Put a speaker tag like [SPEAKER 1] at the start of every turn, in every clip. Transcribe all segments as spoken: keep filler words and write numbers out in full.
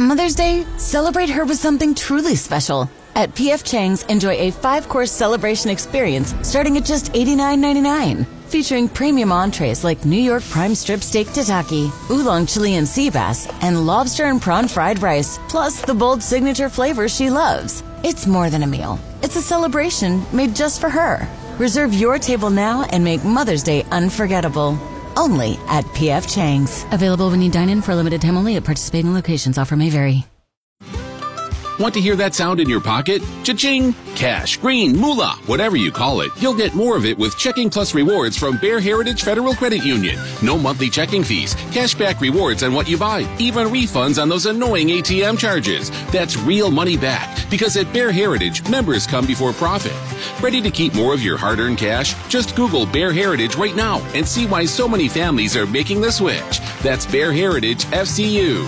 [SPEAKER 1] Mother's Day, celebrate her with something truly special. At P F Chang's, enjoy a five-course celebration experience starting at just eighty-nine ninety-nine. Featuring premium entrees like New York prime strip steak tataki, oolong Chilean sea bass, and lobster and prawn fried rice, plus the bold signature flavors she loves. It's more than a meal. It's a celebration made just for her. Reserve your table now and make Mother's Day unforgettable. Only at P F Chang's. Available when you dine in for a limited time only at participating locations. Offer may vary.
[SPEAKER 2] Want to hear that sound in your pocket? Cha-ching! Cash, green, moolah, whatever you call it, you'll get more of it with Checking Plus rewards from Bear Heritage Federal Credit Union. No monthly checking fees, cashback rewards on what you buy, even refunds on those annoying A T M charges. That's real money back, because at Bear Heritage, members come before profit. Ready to keep more of your hard-earned cash? Just Google Bear Heritage right now and see why so many families are making the switch. That's Bear Heritage F C U.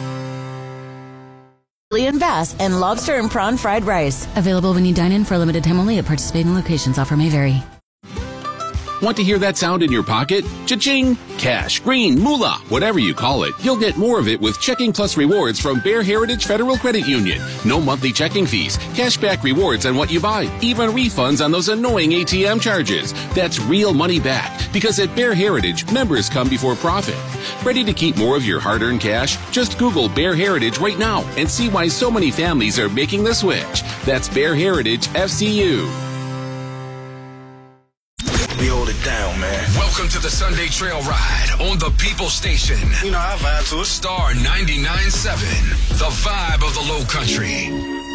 [SPEAKER 1] Chilean bass and lobster and prawn fried rice. Available when you dine in for a limited time only at participating locations. Offer may vary.
[SPEAKER 2] Want to hear that sound in your pocket? Cha-ching! Cash, green, moolah, whatever you call it, you'll get more of it with Checking Plus rewards from Bear Heritage Federal Credit Union. No monthly checking fees, cashback rewards on what you buy, even refunds on those annoying A T M charges. That's real money back, because at Bear Heritage, members come before profit. Ready to keep more of your hard-earned cash? Just Google Bear Heritage right now and see why so many families are making the switch. That's Bear Heritage F C U.
[SPEAKER 3] We hold it down, man.
[SPEAKER 4] Welcome to the Sunday Trail Ride on the People Station.
[SPEAKER 3] You know, I vibe to it.
[SPEAKER 4] Star ninety-nine point seven, the vibe of the Low Country.